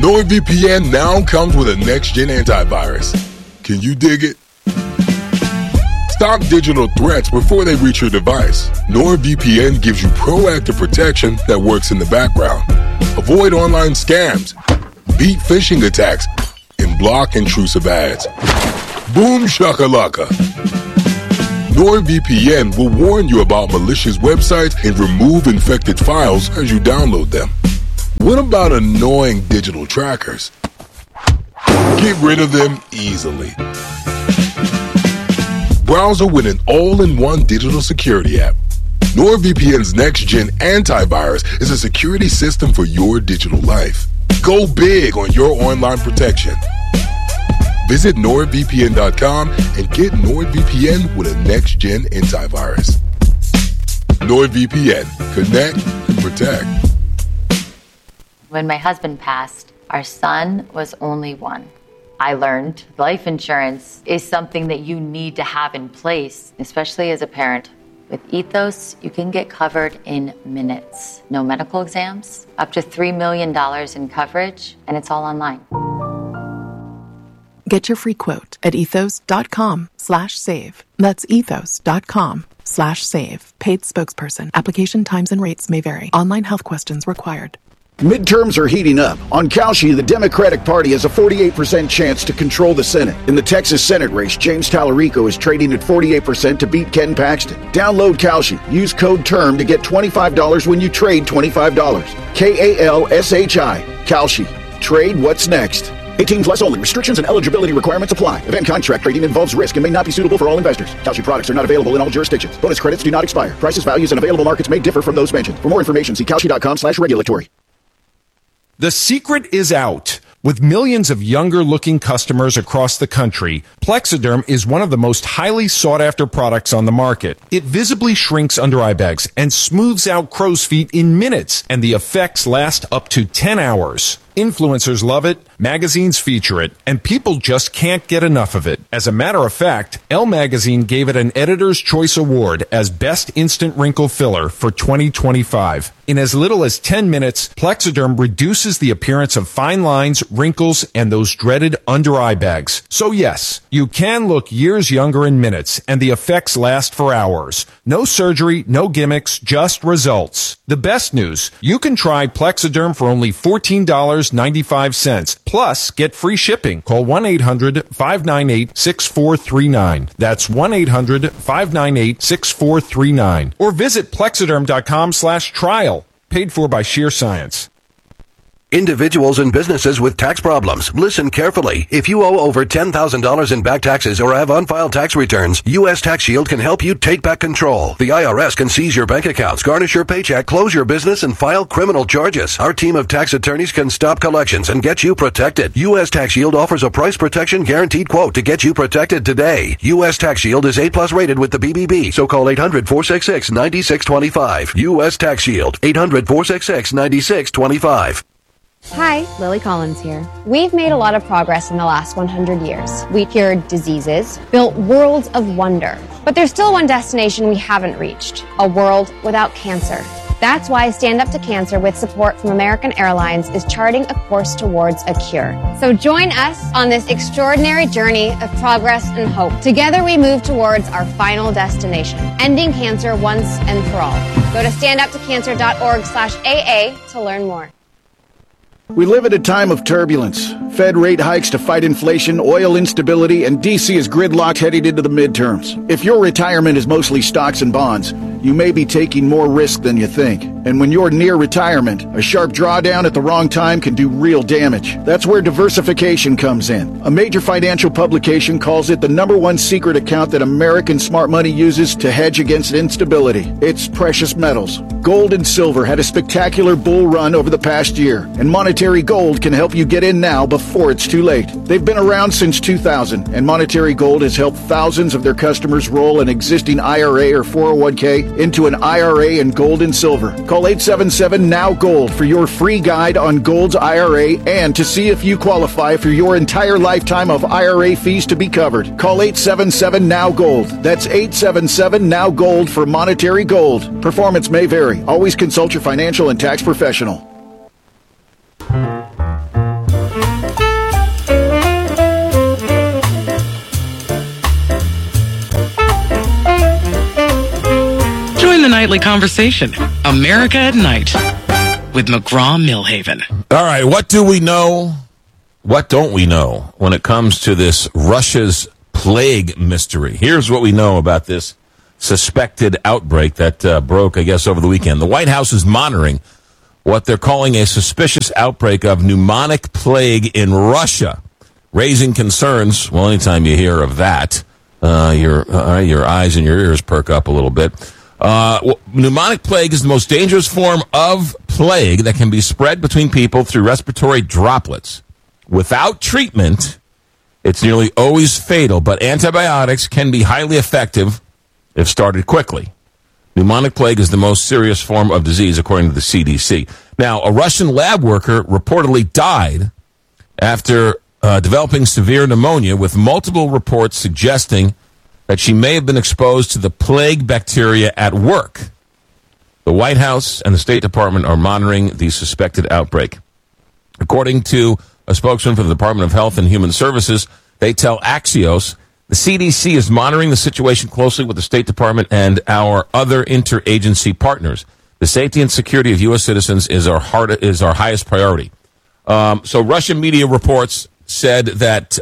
NordVPN now comes with a next-gen antivirus. Can you dig it? Stop digital threats before they reach your device. NordVPN gives you proactive protection that works in the background. Avoid online scams, beat phishing attacks, and block intrusive ads. Boom shakalaka. NordVPN will warn you about malicious websites and remove infected files as you download them. What about annoying digital trackers? Get rid of them easily. Browser with an all-in-one digital security app. NordVPN's next-gen antivirus is a security system for your digital life. Go big on your online protection. Visit NordVPN.com and get NordVPN with a next-gen antivirus. NordVPN. Connect and protect. When my husband passed, our son was only one. I learned life insurance is something that you need to have in place, especially as a parent. With Ethos, you can get covered in minutes. No medical exams, up to $3 million in coverage, and it's all online. Get your free quote at ethos.com/save. That's ethos.com/save. Paid spokesperson. Application times and rates may vary. Online health questions required. Midterms are heating up. On Kalshi, the Democratic Party has a 48% chance to control the Senate. In the Texas Senate race, James Tallarico is trading at 48% to beat Ken Paxton. Download Kalshi. Use code TERM to get $25 when you trade $25. KALSHI. Kalshi. Trade what's next. 18 plus only. Restrictions and eligibility requirements apply. Event contract trading involves risk and may not be suitable for all investors. Kalshi products are not available in all jurisdictions. Bonus credits do not expire. Prices, values, and available markets may differ from those mentioned. For more information, see kalshi.com/regulatory. The secret is out. With millions of younger-looking customers across the country, Plexiderm is one of the most highly sought-after products on the market. It visibly shrinks under eye bags and smooths out crow's feet in minutes, and the effects last up to 10 hours. Influencers love it, magazines feature it, and people just can't get enough of it. As a matter of fact, Elle Magazine gave it an Editor's Choice Award as Best Instant Wrinkle Filler for 2025. In as little as 10 minutes, Plexiderm reduces the appearance of fine lines, wrinkles, and those dreaded under-eye bags. So yes, you can look years younger in minutes, and the effects last for hours. No surgery, no gimmicks, just results. The best news, you can try Plexiderm for only $14.95. Plus, get free shipping. Call 1-800-598-6439. That's 1-800-598-6439. Or visit Plexiderm.com/trial. Paid for by Sheer Science. Individuals and businesses with tax problems, listen carefully. If you owe over $10,000 in back taxes or have unfiled tax returns, U.S. Tax Shield can help you take back control. The IRS can seize your bank accounts, garnish your paycheck, close your business, and file criminal charges. Our team of tax attorneys can stop collections and get you protected. U.S. Tax Shield offers a price protection guaranteed quote to get you protected today. U.S. Tax Shield is 8+ rated with the BBB, so call 800-466-9625. U.S. Tax Shield, 800-466-9625. Hi, Lily Collins here. We've made a lot of progress in the last 100 years. We cured diseases, built worlds of wonder. But there's still one destination we haven't reached, a world without cancer. That's why Stand Up to Cancer, with support from American Airlines, is charting a course towards a cure. So join us on this extraordinary journey of progress and hope. Together we move towards our final destination, ending cancer once and for all. Go to standuptocancer.org/AA to learn more. We live at a time of turbulence. Fed rate hikes to fight inflation, oil instability, and D.C. is gridlocked heading into the midterms. If your retirement is mostly stocks and bonds, you may be taking more risk than you think. And when you're near retirement, a sharp drawdown at the wrong time can do real damage. That's where diversification comes in. A major financial publication calls it the #1 secret account that American smart money uses to hedge against instability. It's precious metals. Gold and silver had a spectacular bull run over the past year, and Monetary Gold can help you get in now before it's too late. They've been around since 2000, and Monetary Gold has helped thousands of their customers roll an existing IRA or 401k into an IRA in gold and silver. Call 877-NOW-GOLD for your free guide on Gold's IRA and to see if you qualify for your entire lifetime of IRA fees to be covered. Call 877-NOW-GOLD. That's 877-NOW-GOLD for Monetary Gold. Performance may vary. Always consult your financial and tax professional. nightly conversation. America at Night with McGraw-Milhaven. All right, what do we know? What don't we know when it comes to this Russia's plague mystery? Here's what we know about this suspected outbreak that broke, I guess, over the weekend. The White House is monitoring what they're calling a suspicious outbreak of pneumonic plague in Russia, raising concerns. Well, anytime you hear of that, your eyes and your ears perk up a little bit. Pneumonic plague is the most dangerous form of plague that can be spread between people through respiratory droplets. Without treatment, it's nearly always fatal, but antibiotics can be highly effective if started quickly. Pneumonic plague is the most serious form of disease, according to the CDC. Now, a Russian lab worker reportedly died after developing severe pneumonia, with multiple reports suggesting that she may have been exposed to the plague bacteria at work. The White House and the State Department are monitoring the suspected outbreak. According to a spokesman for the Department of Health and Human Services, they tell Axios the CDC is monitoring the situation closely with the State Department and our other interagency partners. The safety and security of U.S. citizens is our highest priority. So Russian media reports said that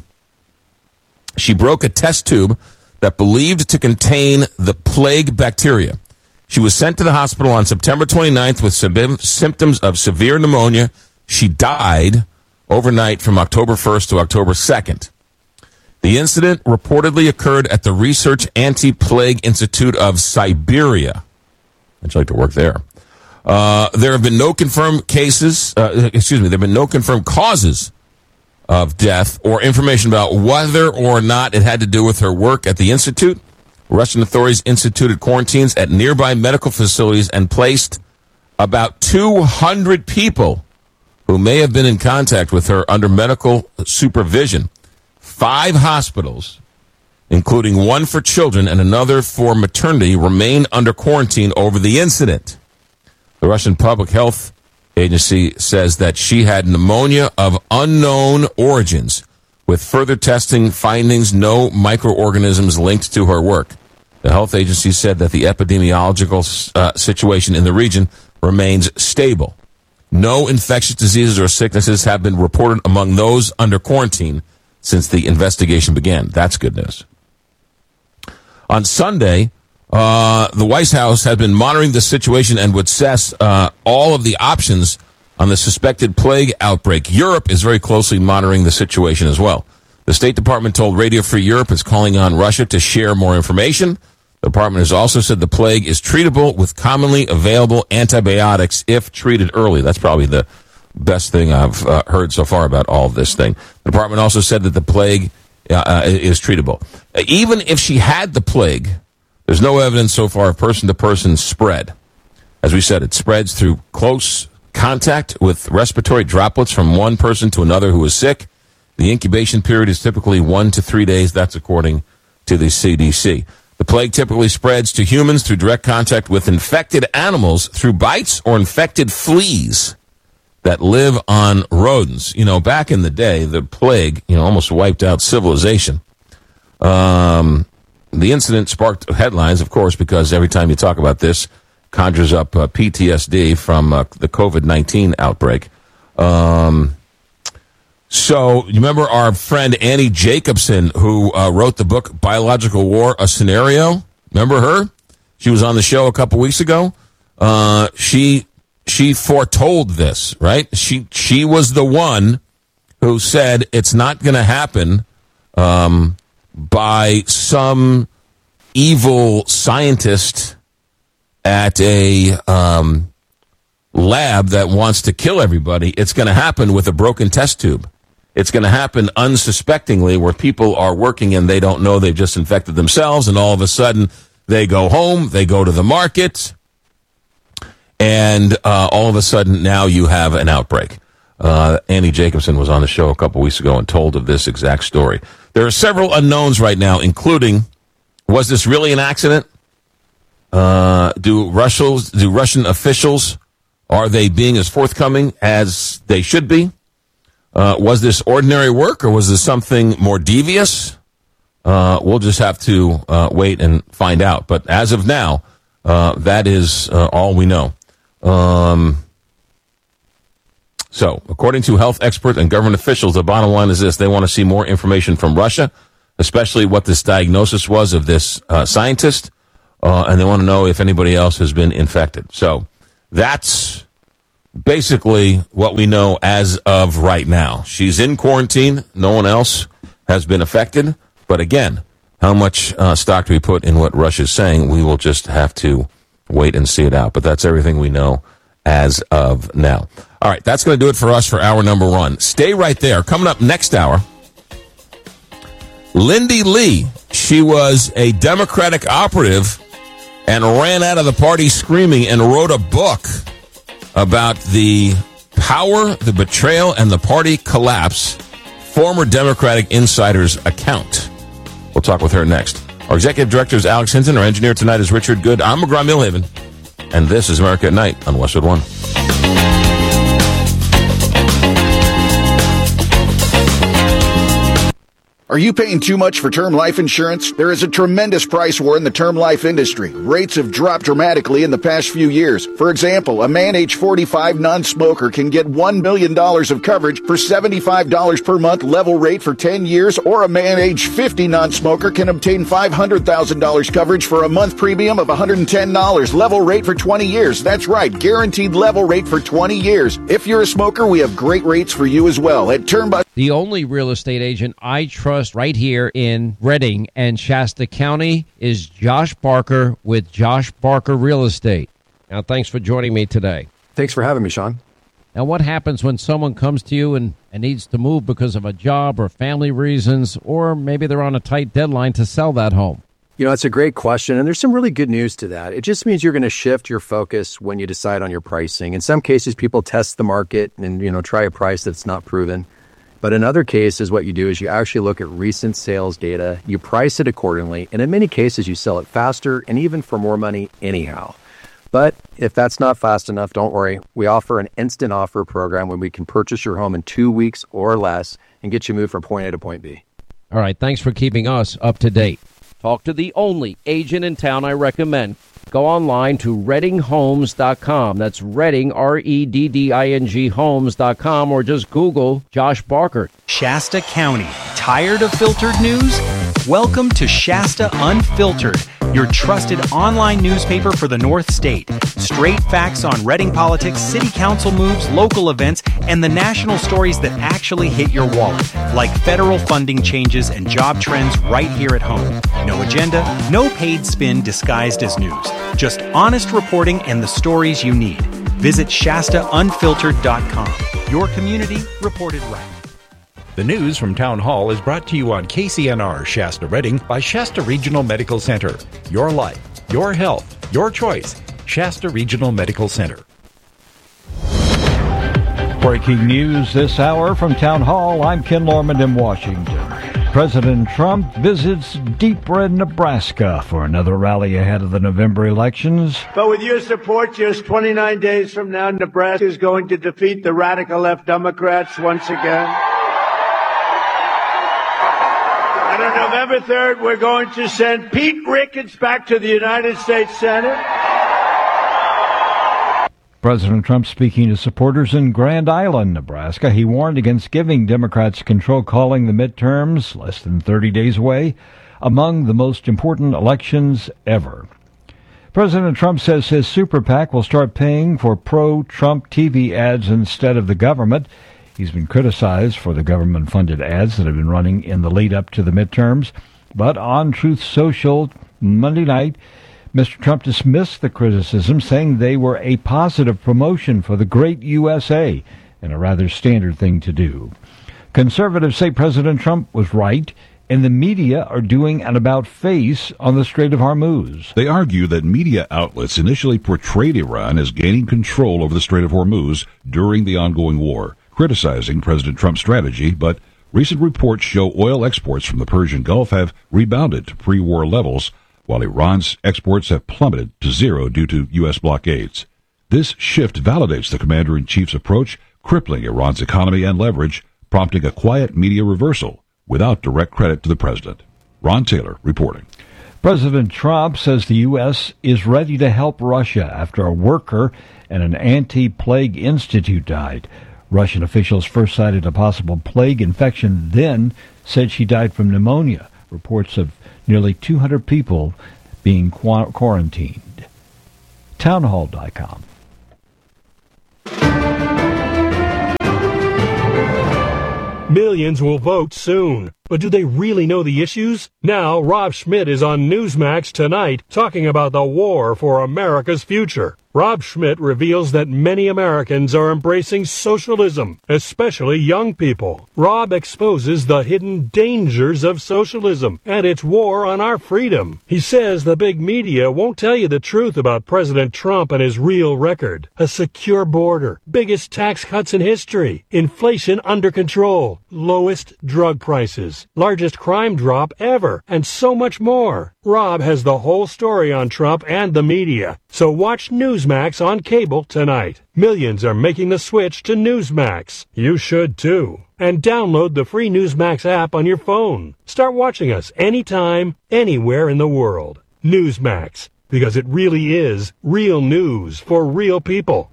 she broke a test tube that believed to contain the plague bacteria. She was sent to the hospital on September 29th with symptoms of severe pneumonia. She died overnight from October 1st to October 2nd. The incident reportedly occurred at the Research Anti-Plague Institute of Siberia. I'd like to work there. There have been no confirmed cases. There have been no confirmed causes of death or information about whether or not it had to do with her work at the institute. Russian authorities instituted quarantines at nearby medical facilities and placed about 200 people who may have been in contact with her under medical supervision. 5 hospitals, including one for children and another for maternity, remain under quarantine over the incident. The Russian Public Health Agency says that she had pneumonia of unknown origins, with further testing findings no microorganisms linked to her work. The health agency said that the epidemiological situation in the region remains stable. No infectious diseases or sicknesses have been reported among those under quarantine since the investigation began. That's good news. On Sunday, the White House had been monitoring the situation and would assess all of the options on the suspected plague outbreak. Europe is very closely monitoring the situation as well. The State Department told Radio Free Europe it's calling on Russia to share more information. The department has also said the plague is treatable with commonly available antibiotics if treated early. That's probably the best thing I've heard so far about all of this thing. The department also said that the plague is treatable. Even if she had the plague, there's no evidence so far of person-to-person spread. As we said, it spreads through close contact with respiratory droplets from one person to another who is sick. The incubation period is typically 1 to 3 days. That's according to the CDC. The plague typically spreads to humans through direct contact with infected animals through bites or infected fleas that live on rodents. You know, back in the day, the plague, almost wiped out civilization. The incident sparked headlines, of course, because every time you talk about this, conjures up PTSD from the COVID-19 outbreak. So, you remember our friend Annie Jacobson, who wrote the book Biological War, A Scenario? Remember her? She was on the show a couple weeks ago. She foretold this, right? She was the one who said it's not going to happen by some evil scientist at a lab that wants to kill everybody. It's going to happen with a broken test tube. It's going to happen unsuspectingly, where people are working and they don't know they've just infected themselves, and all of a sudden they go home, they go to the market, and all of a sudden now you have an outbreak. Annie Jacobson was on the show a couple weeks ago and told of this exact story. There are several unknowns right now, including, was this really an accident? Do Russian officials, are they being as forthcoming as they should be? Was this ordinary work, or was this something more devious? We'll just have to wait and find out. But as of now, That is all we know. So, according to health experts and government officials, the bottom line is this. They want to see more information from Russia, especially what this diagnosis was of this scientist, and they want to know if anybody else has been infected. So, that's basically what we know as of right now. She's in quarantine. No one else has been affected. But again, how much stock do we put in what Russia's saying? We will just have to wait and see it out. But that's everything we know as of now. All right, that's going to do it for us for hour number one. Stay right there. Coming up next hour, Lindy Lee. She was a Democratic operative and ran out of the party screaming and wrote a book about the power, the betrayal, and the party collapse. Former Democratic insider's account. We'll talk with her next. Our executive director is Alex Hinton. Our engineer tonight is Richard Good. I'm McGraw Millhaven, and this is America at Night on Westwood One. Are you paying too much for term life insurance? There is a tremendous price war in the term life industry. Rates have dropped dramatically in the past few years. For example, a man age 45 non-smoker can get $1 million of coverage for $75 per month level rate for 10 years, or a man age 50 non-smoker can obtain $500,000 coverage for a month premium of $110 level rate for 20 years. That's right, guaranteed level rate for 20 years. If you're a smoker, we have great rates for you as well at TermBus. The only real estate agent I trust right here in Redding and Shasta County is Josh Barker with Josh Barker Real Estate. Now, thanks for joining me today. Thanks for having me, Sean. Now, what happens when someone comes to you and needs to move because of a job or family reasons, or maybe they're on a tight deadline to sell that home? You know, it's a great question, and there's some really good news to that. It just means you're going to shift your focus when you decide on your pricing. In some cases, people test the market and, try a price that's not proven. But in other cases, what you do is you actually look at recent sales data, you price it accordingly, and in many cases, you sell it faster and even for more money anyhow. But if that's not fast enough, don't worry. We offer an instant offer program where we can purchase your home in 2 weeks or less and get you moved from point A to point B. All right, thanks for keeping us up to date. Talk to the only agent in town I recommend. Go online to ReddingHomes.com. That's Redding, REDDING Homes.com, or just Google Josh Barker. Shasta County. Tired of filtered news? Welcome to Shasta Unfiltered, your trusted online newspaper for the North State. Straight facts on Redding politics, city council moves, local events, and the national stories that actually hit your wallet, like federal funding changes and job trends right here at home. No agenda, no paid spin disguised as news. Just honest reporting and the stories you need. Visit ShastaUnfiltered.com. Your community reported right. The news from Town Hall is brought to you on KCNR Shasta Redding by Shasta Regional Medical Center. Your life, your health, your choice. Shasta Regional Medical Center. Breaking news this hour from Town Hall. I'm Ken Lorman in Washington. President Trump visits Deep Red, Nebraska for another rally ahead of the November elections. But with your support, just 29 days from now, Nebraska is going to defeat the radical left Democrats once again. And on November 3rd, we're going to send Pete Ricketts back to the United States Senate. President Trump speaking to supporters in Grand Island, Nebraska. He warned against giving Democrats control, calling the midterms, less than 30 days away, among the most important elections ever. President Trump says his super PAC will start paying for pro-Trump TV ads instead of the government. He's been criticized for the government-funded ads that have been running in the lead-up to the midterms. But on Truth Social Monday night, Mr. Trump dismissed the criticism, saying they were a positive promotion for the great USA and a rather standard thing to do. Conservatives say President Trump was right, and the media are doing an about-face on the Strait of Hormuz. They argue that media outlets initially portrayed Iran as gaining control over the Strait of Hormuz during the ongoing war, criticizing President Trump's strategy, but recent reports show oil exports from the Persian Gulf have rebounded to pre-war levels, while Iran's exports have plummeted to zero due to U.S. blockades. This shift validates the commander-in-chief's approach, crippling Iran's economy and leverage, prompting a quiet media reversal without direct credit to the president. Ron Taylor reporting. President Trump says the U.S. is ready to help Russia after a worker at an anti-plague institute died. Russian officials first cited a possible plague infection, then said she died from pneumonia. Reports of nearly 200 people being quarantined. Townhall.com. Millions will vote soon. But do they really know the issues? Now, Rob Schmidt is on Newsmax tonight talking about the war for America's future. Rob Schmidt reveals that many Americans are embracing socialism, especially young people. Rob exposes the hidden dangers of socialism and its war on our freedom. He says the big media won't tell you the truth about President Trump and his real record. A secure border, biggest tax cuts in history, inflation under control, lowest drug prices, largest crime drop ever, and so much more. Rob has the whole story on Trump and the media. So watch Newsmax on cable tonight. Millions are making the switch to Newsmax. You should too. And download the free Newsmax app on your phone. Start watching us anytime, anywhere in the world. Newsmax, because it really is real news for real people.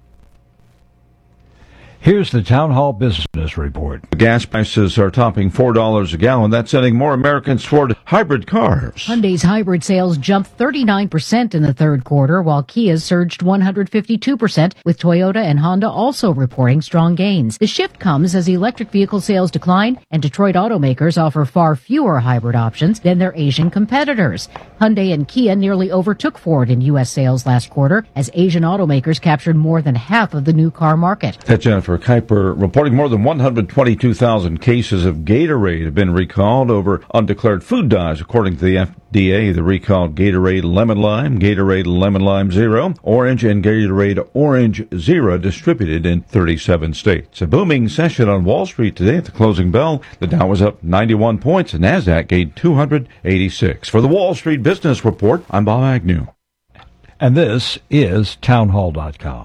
Here's the Town Hall Business Report. Gas prices are topping $4 a gallon. That's sending more Americans toward hybrid cars. Hyundai's hybrid sales jumped 39% in the third quarter, while Kia's surged 152%, with Toyota and Honda also reporting strong gains. The shift comes as electric vehicle sales decline, and Detroit automakers offer far fewer hybrid options than their Asian competitors. Hyundai and Kia nearly overtook Ford in U.S. sales last quarter, as Asian automakers captured more than half of the new car market. That's Jennifer Kuiper reporting more than 122,000 cases of Gatorade have been recalled over undeclared food dyes. According to the FDA, the recalled Gatorade Lemon Lime Zero, Orange, and Gatorade Orange Zero distributed in 37 states. A booming session on Wall Street today at the closing bell. The Dow was up 91 points and NASDAQ gained 286. For the Wall Street Business Report, I'm Bob Agnew. And this is townhall.com.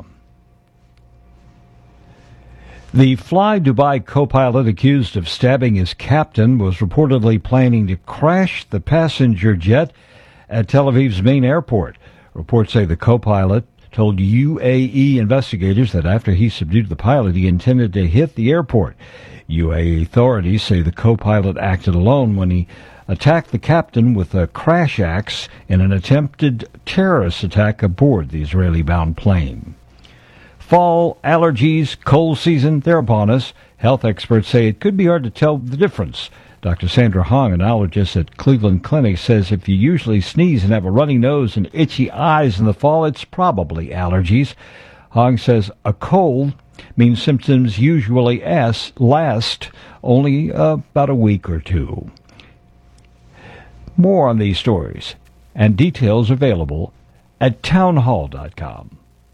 The Fly Dubai co-pilot accused of stabbing his captain was reportedly planning to crash the passenger jet at Tel Aviv's main airport. Reports say the co-pilot told UAE investigators that after he subdued the pilot, he intended to hit the airport. UAE authorities say the co-pilot acted alone when he attacked the captain with a crash axe in an attempted terrorist attack aboard the Israeli-bound plane. Fall, allergies, cold season, they're upon us. Health experts say it could be hard to tell the difference. Dr. Sandra Hong, an allergist at Cleveland Clinic, says if you usually sneeze and have a runny nose and itchy eyes in the fall, it's probably allergies. Hong says a cold means symptoms usually last only about a week or two. More on these stories and details available at townhall.com.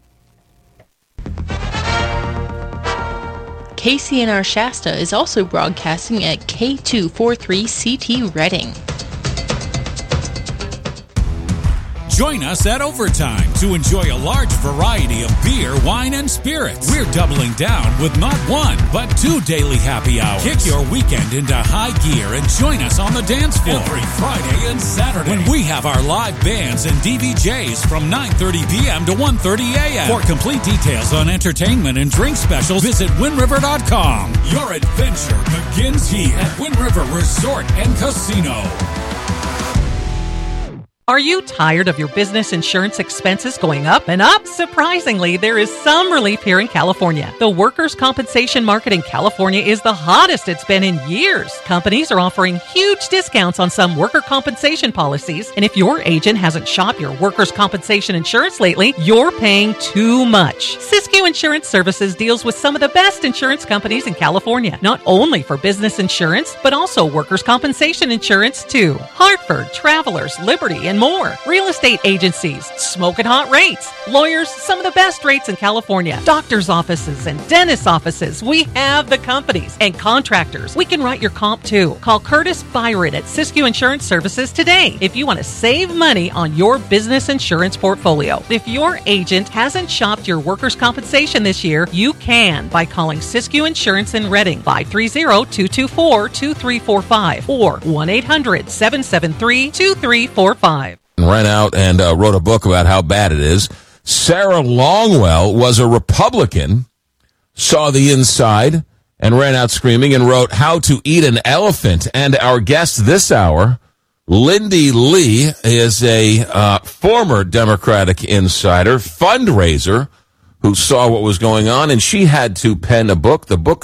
KCNR Shasta is also broadcasting at K243CT Reading. Join us at Overtime to enjoy a large variety of beer, wine, and spirits. We're doubling down with not one, but 2 daily happy hours. Kick your weekend into high gear and join us on the dance floor every Friday and Saturday when we have our live bands and DVJs from 9:30 p.m. to 1:30 a.m. For complete details on entertainment and drink specials, visit WindRiver.com. Your adventure begins here at Wind River Resort and Casino. Are you tired of your business insurance expenses going up and up? Surprisingly, there is some relief here in California. The workers' compensation market in California is the hottest it's been in years. Companies are offering huge discounts on some worker compensation policies, and if your agent hasn't shopped your workers' compensation insurance lately, you're paying too much. Siskiyou Insurance Services deals with some of the best insurance companies in California, not only for business insurance, but also workers' compensation insurance too. Hartford, Travelers, Liberty, and more. Real estate agencies, smoking hot rates. Lawyers, some of the best rates in California. Doctors' offices and dentist offices. We have the companies. And contractors. We can write your comp too. Call Curtis Byron at Siskiyou Insurance Services today if you want to save money on your business insurance portfolio. If your agent hasn't shopped your workers' compensation this year, you can by calling Siskiyou Insurance in Reading, 530-224-2345 or 1-800-773-2345. and ran out and wrote a book about how bad it is. Sarah Longwell was a Republican, saw the inside, and ran out screaming and wrote How to Eat an Elephant. And our guest this hour, Lindy Lee, is a former Democratic insider, fundraiser, who saw what was going on, and she had to pen a book. The book